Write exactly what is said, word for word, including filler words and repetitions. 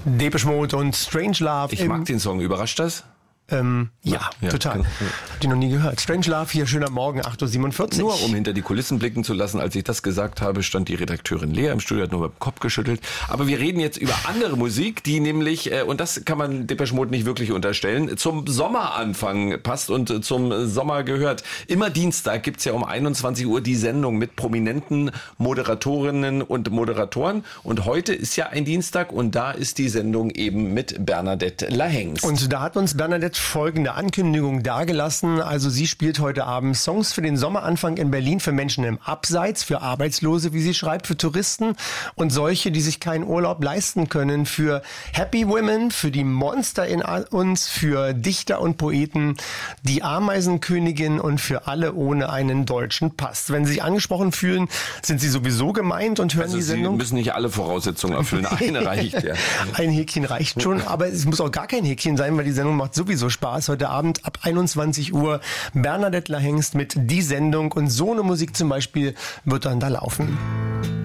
Depeche Mode und Strange Love. Ich mag den Song. Überrascht das? Ähm, ja, ja, total. Kann, ja. Hab die noch nie gehört. Strange Love, hier schöner Morgen, acht Uhr siebenundvierzig. Nur um hinter die Kulissen blicken zu lassen, als ich das gesagt habe, stand die Redakteurin Lea im Studio, hat nur beim Kopf geschüttelt. Aber wir reden jetzt über andere Musik, die nämlich, äh, und das kann man Depeche Mode nicht wirklich unterstellen, zum Sommeranfang passt und äh, zum Sommer gehört. Immer Dienstag gibt's ja um einundzwanzig Uhr die Sendung mit prominenten Moderatorinnen und Moderatoren. Und heute ist ja ein Dienstag und da ist die Sendung eben mit Bernadette Lahengst. Und da hat uns Bernadette folgende Ankündigung dargelassen. Also sie spielt heute Abend Songs für den Sommeranfang in Berlin für Menschen im Abseits, für Arbeitslose, wie sie schreibt, für Touristen und solche, die sich keinen Urlaub leisten können, für Happy Women, für die Monster in uns, für Dichter und Poeten, die Ameisenkönigin und für alle ohne einen deutschen Pass. Wenn Sie sich angesprochen fühlen, sind Sie sowieso gemeint und hören also die Sendung. Sie müssen nicht alle Voraussetzungen erfüllen. Eine reicht ja. Ein Häkchen reicht schon, aber es muss auch gar kein Häkchen sein, weil die Sendung macht sowieso Spaß. Heute Abend ab einundzwanzig Uhr Bernadette Lahengst mit Die Sendung und so eine Musik zum Beispiel wird dann da laufen.